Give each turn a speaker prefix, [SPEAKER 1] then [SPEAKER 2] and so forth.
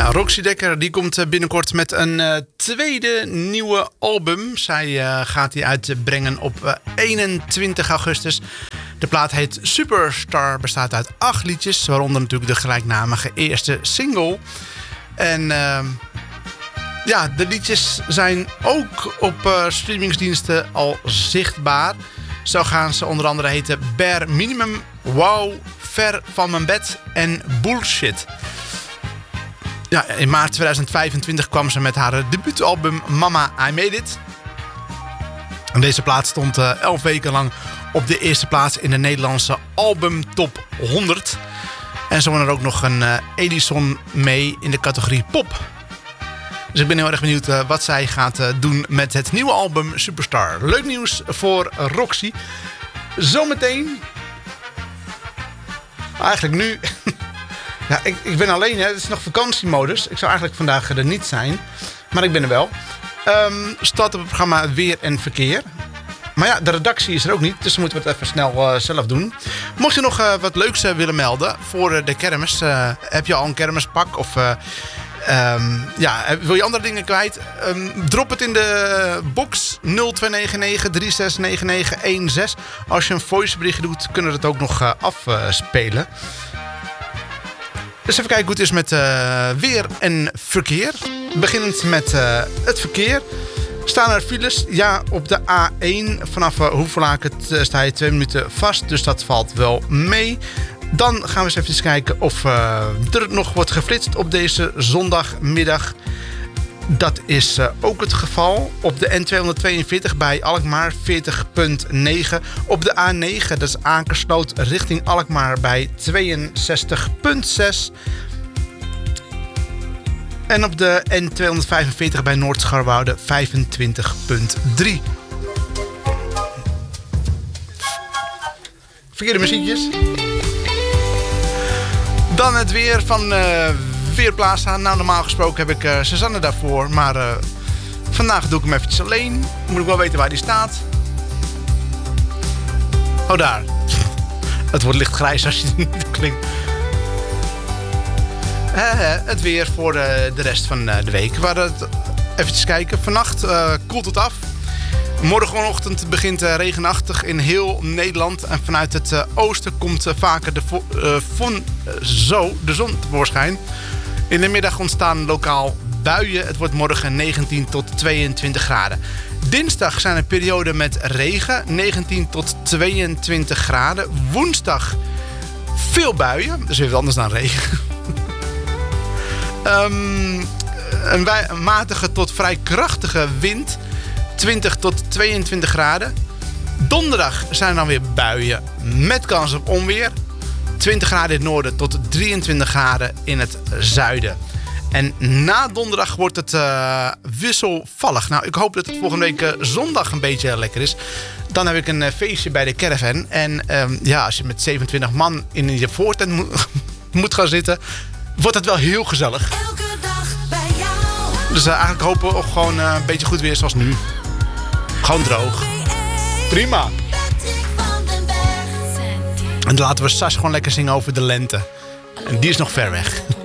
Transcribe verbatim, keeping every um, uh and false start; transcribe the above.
[SPEAKER 1] Ja, Roxy Dekker die komt binnenkort met een uh, tweede nieuwe album. Zij uh, gaat die uitbrengen op uh, eenentwintig augustus. De plaat heet Superstar, bestaat uit acht liedjes, waaronder natuurlijk de gelijknamige eerste single. En uh, ja, de liedjes zijn ook op uh, streamingsdiensten al zichtbaar. Zo gaan ze onder andere heten Bare Minimum, Wow, Ver van mijn bed en Bullshit. Ja, in maart tweeduizend vijfentwintig kwam ze met haar debuutalbum Mama, I Made It. En deze plaat stond uh, elf weken lang op de eerste plaats in de Nederlandse album top honderd. En ze won er ook nog een uh, Edison mee in de categorie pop. Dus ik ben heel erg benieuwd uh, wat zij gaat uh, doen met het nieuwe album Superstar. Leuk nieuws voor Roxy. Zometeen. Eigenlijk nu. Ja, ik, ik ben alleen, hè. Het is nog vakantiemodus. Ik zou eigenlijk vandaag er niet zijn. Maar ik ben er wel. Um, start op het programma Weer en Verkeer. Maar ja, de redactie is er ook niet. Dus dan moeten we het even snel uh, zelf doen. Mocht je nog uh, wat leuks uh, willen melden voor uh, de kermis. Uh, heb je al een kermispak? Of uh, um, ja, wil je andere dingen kwijt? Um, drop het in de box nul twee negen negen drie zes negen negen een zes. Als je een voiceberichtje doet, kunnen we het ook nog uh, afspelen. Dus even kijken hoe het is met uh, weer en verkeer. Beginnend met uh, het verkeer. Staan er files? Ja, op de A één vanaf uh, Hoevelaken uh, sta je twee minuten vast. Dus dat valt wel mee. Dan gaan we eens even kijken of uh, er nog wordt geflitst op deze zondagmiddag. Dat is uh, ook het geval. Op de N tweehonderdtweeënveertig bij Alkmaar veertig komma negen. Op de A negen, dat is Akersloot richting Alkmaar bij tweeënzestig komma zes. En op de N tweehonderdvijfenveertig bij Noord-Scharwoude vijfentwintig komma drie. Verkeerde muziekjes. Dan het weer van uh, Weerplaza. Nou, normaal gesproken heb ik uh, Suzanne daarvoor. Maar uh, vandaag doe ik hem eventjes alleen. Moet ik wel weten waar die staat. Oh, daar. Het wordt lichtgrijs als je het niet klinkt. Uh, het weer voor uh, de rest van uh, de week. We hadden het eventjes kijken. Vannacht uh, koelt het af. Morgenochtend begint uh, regenachtig in heel Nederland. En vanuit het uh, oosten komt uh, vaker de, vo- uh, von, uh, zo, de zon tevoorschijn. In de middag ontstaan lokaal buien. Het wordt morgen negentien tot tweeëntwintig graden. Dinsdag zijn er perioden met regen. negentien tot tweeëntwintig graden. Woensdag veel buien. Dat is weer wat anders dan regen. um, een, wij- een matige tot vrij krachtige wind. twintig tot tweeëntwintig graden. Donderdag zijn er dan weer buien met kans op onweer. twintig graden in het noorden tot drieëntwintig graden in het zuiden. En na donderdag wordt het uh, wisselvallig. Nou, ik hoop dat het volgende week uh, zondag een beetje lekker is. Dan heb ik een uh, feestje bij de caravan. En um, ja, als je met zevenentwintig man in je voortent mo- moet gaan zitten, wordt het wel heel gezellig.
[SPEAKER 2] Elke dag bij jou.
[SPEAKER 1] Dus uh, eigenlijk hopen we gewoon uh, een beetje goed weer zoals nu. Gewoon droog. Prima. En dan laten we Sas gewoon lekker zingen over de lente. En die is nog ver weg.